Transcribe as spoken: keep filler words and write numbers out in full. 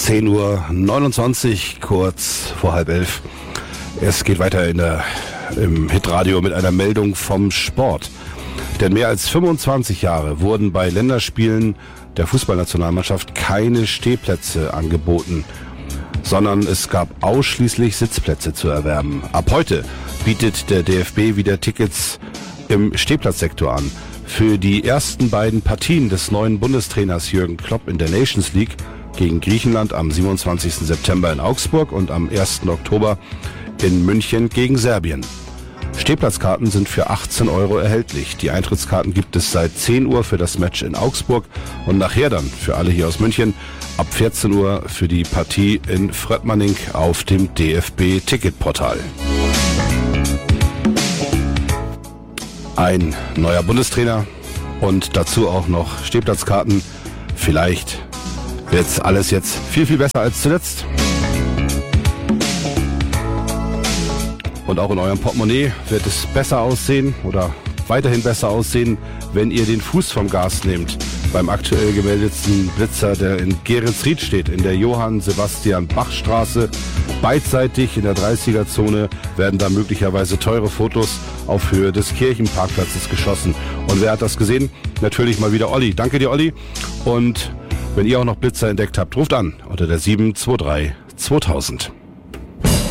zehn Uhr neunundzwanzig, kurz vor halb elf. Es geht weiter in der, im Hitradio mit einer Meldung vom Sport. Denn mehr als fünfundzwanzig Jahre wurden bei Länderspielen der Fußballnationalmannschaft keine Stehplätze angeboten, sondern es gab ausschließlich Sitzplätze zu erwerben. Ab heute bietet der D F B wieder Tickets im Stehplatzsektor an. Für die ersten beiden Partien des neuen Bundestrainers Jürgen Klopp in der Nations League gegen Griechenland am siebenundzwanzigsten September in Augsburg und am ersten Oktober in München gegen Serbien. Stehplatzkarten sind für achtzehn Euro erhältlich. Die Eintrittskarten gibt es seit zehn Uhr für das Match in Augsburg und nachher dann für alle hier aus München ab vierzehn Uhr für die Partie in Fröttmanning auf dem D F B-Ticketportal. Ein neuer Bundestrainer und dazu auch noch Stehplatzkarten. Vielleicht wird alles jetzt viel, viel besser als zuletzt. Und auch in eurem Portemonnaie wird es besser aussehen oder weiterhin besser aussehen, wenn ihr den Fuß vom Gas nehmt. Beim aktuell gemeldeten Blitzer, der in Geretsried steht, in der Johann-Sebastian-Bach-Straße, beidseitig in der dreißiger-Zone, werden da möglicherweise teure Fotos auf Höhe des Kirchenparkplatzes geschossen. Und wer hat das gesehen? Natürlich mal wieder Olli. Danke dir, Olli. Und wenn ihr auch noch Blitzer entdeckt habt, ruft an unter der sieben zwei drei zweitausend.